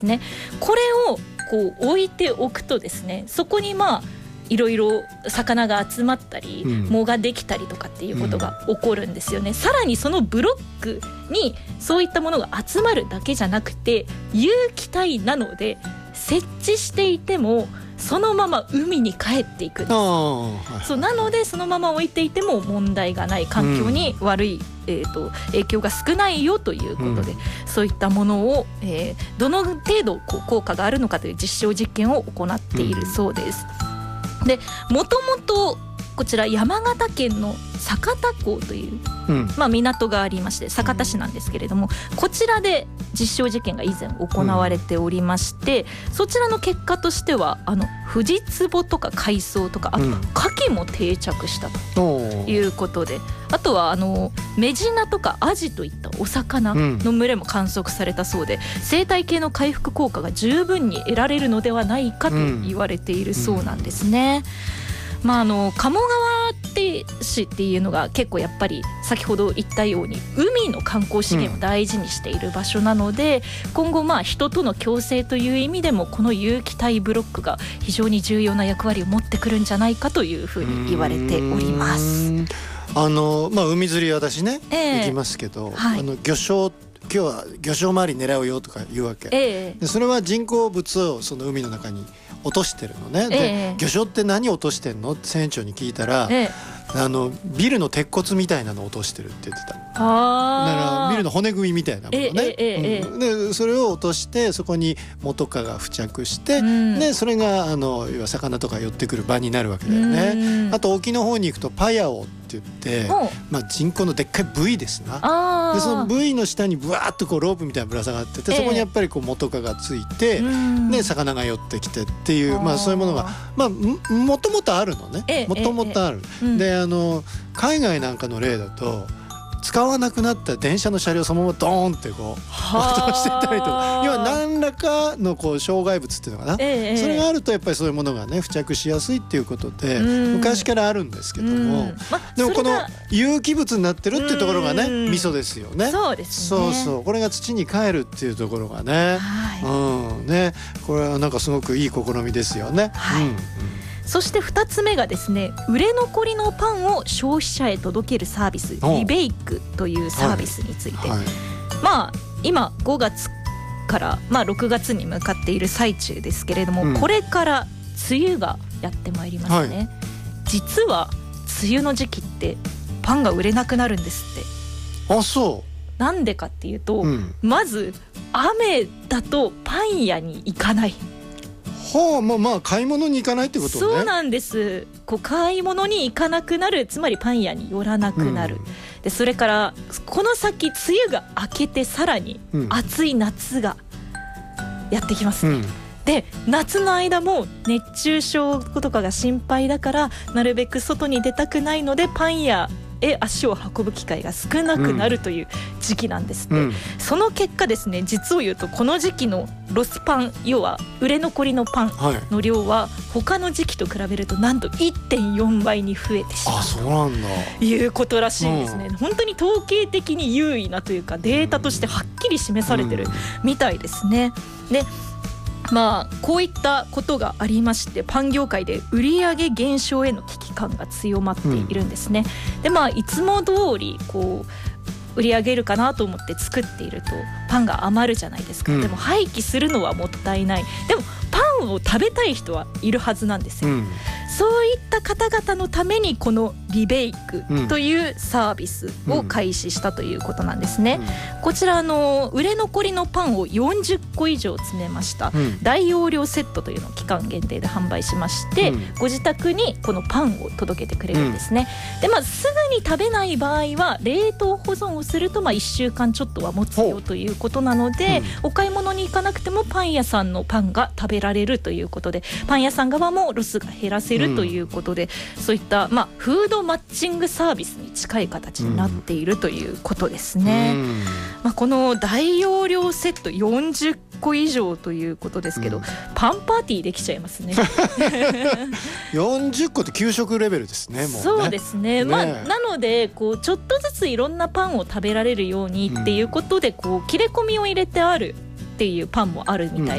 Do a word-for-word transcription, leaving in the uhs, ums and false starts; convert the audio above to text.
ね。これをこう置いておくとですね、そこにまあいろいろ魚が集まったり、うん、藻ができたりとかっていうことが起こるんですよね、うん、さらにそのブロックにそういったものが集まるだけじゃなくて、有機体なので設置していてもそのまま海に帰っていくんです。そうなのでそのまま置いていても問題がない、環境に悪い、うんえー、と影響が少ないよということで、うん、そういったものを、えー、どの程度こう効果があるのかという実証実験を行っているそうです、うん、でもともとこちら山形県の酒田港という、うんまあ、港がありまして、酒田市なんですけれども、こちらで実証実験が以前行われておりまして、うん、そちらの結果としてはあのフジツボとか海藻とか、あと牡蠣も定着したということで、うん、あとはあのメジナとかアジといったお魚の群れも観測されたそうで、うん、生態系の回復効果が十分に得られるのではないかと言われているそうなんですね、うんまあ、あの鴨川って市っていうのが結構やっぱり先ほど言ったように海の観光資源を大事にしている場所なので、うん、今後まあ人との共生という意味でもこの有機体ブロックが非常に重要な役割を持ってくるんじゃないかというふうに言われております。 あの、まあ、海釣り私ね、えー、行きますけど、はい、あの魚礁今日は魚礁周り狙うよとか言うわけ、えー、でそれは人工物をその海の中に落としてるのね、で、えー、魚礁って何落としてんのって船長に聞いたら、えー、あのビルの鉄骨みたいなのを落としてるって言ってた。あだからビルの骨組みみたいなものね、えーえーうん、でそれを落としてそこに元カが付着して、うん、でそれがあの要は魚とか寄ってくる場になるわけだよね。あと沖の方に行くとパヤオって言って、まあ、人工のでっかいブイですな。でそのブイの下にブワーッとこうロープみたいなぶら下がってて、そこにやっぱりこう元カがついて、えー、で魚が寄ってきてっていう、まあ、そういうものが、まあ、もともとあるのね、もともとある、えー、であの海外なんかの例だと使わなくなった電車の車両そのままドーンってこう落としてたりとか、要は何らかのこう障害物っていうのかな、ええ、それがあるとやっぱりそういうものがね付着しやすいっていうことで昔からあるんですけども、ま、でもこの有機物になってるっていうところがねミソですよね。 そうですね。 そうそうこれが土に帰るっていうところがね、はい、うんねこれはなんかすごくいい試みですよね。はい、うんそしてふたつめがですね、売れ残りのパンを消費者へ届けるサービス、リベイクというサービスについて、はいはい、まあ今ごがつから、まあ、ろくがつに向かっている最中ですけれども、うん、これから梅雨がやってまいりますね、はい、実は梅雨の時期ってパンが売れなくなるんですって。 あ、そうなんでかっていうと、うん、まず雨だとパン屋に行かない。 はあ、まあまあ買い物に行かないってことね。 そうなんです。こう買い物に行かなくなる、つまりパン屋に寄らなくなる、うん、でそれからこの先梅雨が明けてさらに暑い夏がやってきますね、うん、で夏の間も熱中症とかが心配だからなるべく外に出たくないのでパン屋へ足を運ぶ機会が少なくなるという時期なんですって、うん、その結果ですね、実を言うとこの時期のロスパン、要は売れ残りのパンの量は他の時期と比べるとなんと いってんよんばいに増えてしまう。あ、そうなんだいうことらしいんですね、うん、本当に統計的に優位なというかデータとしてはっきり示されてるみたいですね。でまあ、こういったことがありまして、パン業界で売上減少への危機感が強まっているんですね、うん、でまあいつも通りこう売り上げるかなと思って作っているとパンが余るじゃないですか、うん、でも廃棄するのはもったいない。でもパンを食べたい人はいるはずなんですよ、うん、そういった方々のためにこのリベイクというサービスを開始したということなんですね、うんうん、こちらあの売れ残りのパンをよんじゅっこ以上詰めました大容量セットというのを期間限定で販売しまして、うん、ご自宅にこのパンを届けてくれるんですね、うん、でまあすぐに食べない場合は冷凍保存をするとまあいっしゅうかんちょっとは持つよということなので、うん、お買い物に行かなくてもパン屋さんのパンが食べられるということで、パン屋さん側もロスが減らせるということで、うん、そういった、まあ、フードマッチングサービスに近い形になっているということですね、うんまあ、この大容量セットよんじゅっこ以上ということですけど、うん、パンパーティーできちゃいますねよんじゅっこって給食レベルですね。もうねそうですね、まあ、なのでこうちょっとずついろんなパンを食べられるようにっていうことでこう切れ込みを入れてあるっっていうパンもあるみたい